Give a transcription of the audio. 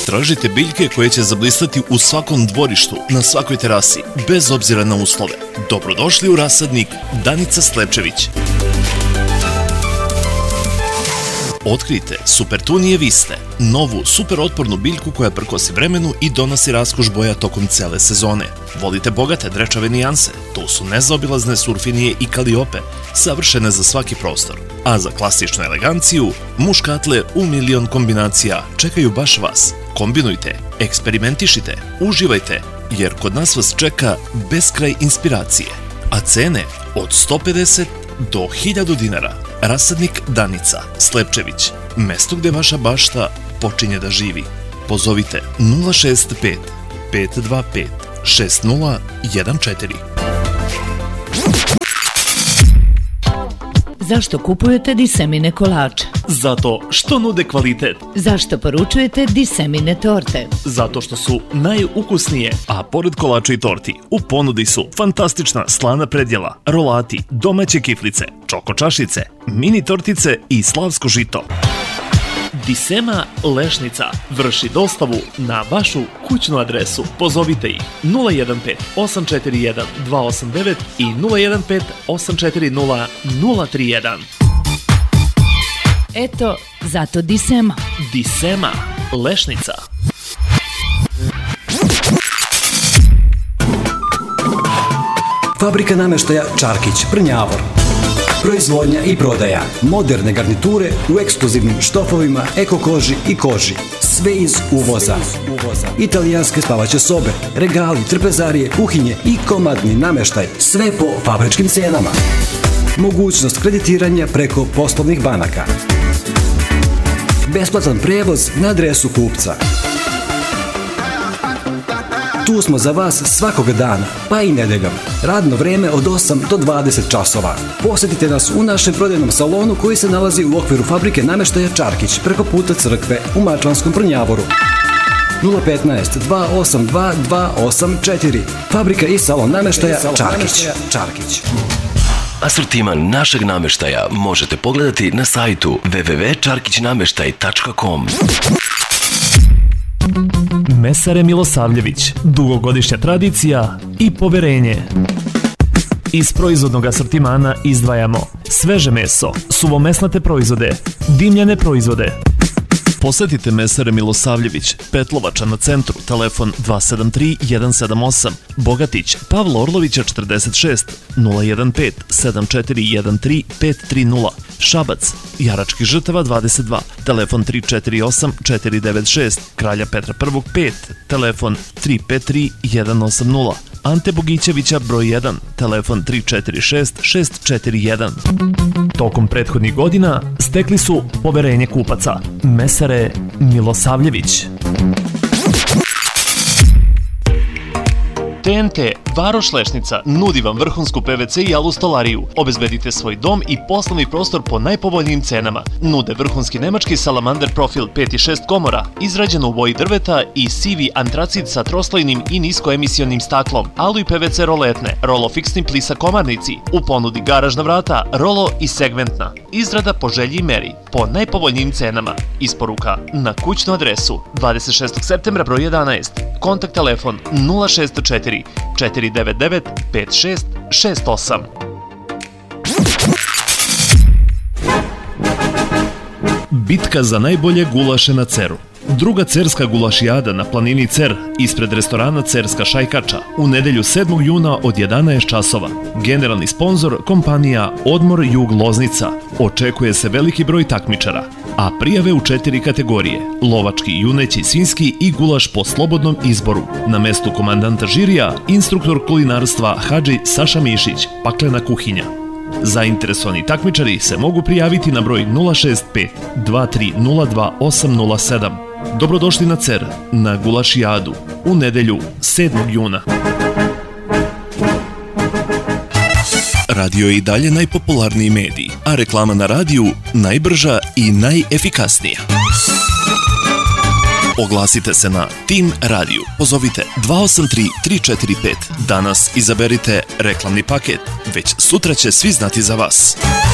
Tražite biljke koje će zablistati u svakom dvorištu, na svakoj terasi, bez obzira na uslove. Dobrodošli u rasadnik Danica Slepčević. Otkrijte Supertunije Viste, novu super otpornu biljku koja prkosi vremenu i donosi raskoš boja tokom cele sezone. Volite bogate drečave nijanse? To su nezaobilazne surfinije i kaliope, savršene za svaki prostor. A za klasičnu eleganciju, muškatle u milion kombinacija čekaju baš vas. Kombinujte, eksperimentišite, uživajte, jer kod nas vas čeka beskraj inspiracije, a cene od 150 do 1000 dinara. Rasadnik Danica Slepčević, mesto gde vaša bašta počinje da živi. Pozovite 065 525 6014. Zašto kupujete Disemine kolače? Zato što nude kvalitet. Zašto poručujete Disemine torte? Zato što su najukusnije, a pored kolača i torti, u ponudi su fantastična slana predjela, rolati, domaće kiflice, čoko čašice, mini tortice i slavsko žito. Disema Lešnica vrši dostavu na vašu kućnu adresu. Pozovite ih 015 841 289 i 015 840 031. Eto, zato Disema. Disema Lešnica. Fabrika nameštaja Čarkić, Prnjavor. Proizvodnja i prodaja moderne garniture u ekskluzivnim štofovima, eko koži i koži. Sve iz uvoza. Italijanske spavaće sobe, regali, trpezarije, kuhinje i komadni nameštaj. Sve po fabričkim cenama. Mogućnost kreditiranja preko poslovnih banaka. Besplatan prevoz na adresu kupca. Tu smo za vas svakog dana, pa i nedeljom. Radno vreme od 8 do 20 časova. Posjetite nas u našem prodajnom salonu koji se nalazi u okviru fabrike nameštaja Čarkić preko puta crkve u Mačvanskom Prnjavoru. 015 282 284. Fabrika i salon nameštaja Čarkić. Asortiman našeg nameštaja možete pogledati na sajtu www.čarkićnameštaj.com. Mesare Milosavljević, dugogodišnja tradicija i poverenje. Iz proizvodnog asortimana izdvajamo sveže meso, suvomesnate proizvode, dimljene proizvode. Posetite Mesare Milosavljević, Petlovača na centru, telefon 273 178, Bogatić, Pavla Orlovića 46, 015 7413 530, Šabac, Jaračkih Žrtava 22, telefon 348 496, Kralja Petra I 5, telefon 353 180, Ante Bogićevića broj 1, telefon 346 641. Tokom prethodnih godina stekli su poverenje kupaca. Mesare Milosavljević. TNT Varoš Lešnica nudi vam vrhunsku PVC i alu stolariju. Obezbedite svoj dom i poslovni prostor po najpovoljnijim cenama. Nude vrhunski nemački salamander profil 5 i 6 komora, izrađen u boji drveta i sivi antracit sa troslojnim i niskoemisionim staklom, alu i PVC roletne, rolo fiksni plisa komarnici, u ponudi garažna vrata, rolo i segmentna. Izrada po želji i meri, po najpovoljnijim cenama. Isporuka na kućnu adresu 26. septembra broj 11. Kontakt telefon 0604 499 5668. Bitka za najbolje gulaše na Ceru. Druga cerska gulašijada na planini Cer ispred restorana Cerska šajkača u nedelju 7. juna od 11 časova. Generalni sponzor kompanija Odmor Jug Loznica. Očekuje se veliki broj takmičara, a prijave u 4 kategorije: lovački, juneći, svinjski i gulaš po slobodnom izboru. Na mestu komandanta žirija instruktor kulinarstva Hadži Saša Mišić, paklena kuhinja. Zainteresovani takmičari se mogu prijaviti na broj 065 2302 807. Dobrodošli na Cer, na gulašijadu, u nedelju 7. juna. Radio je i dalje najpopularniji medij, a reklama na radiju najbrža i najefikasnija. Oglasite se na Team Radio. Pozovite 283 345. Danas izaberite reklamni paket. Već sutra će svi znati za vas.